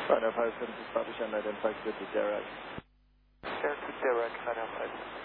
5 7 establish unidentified to Derek. Derek, Final 5.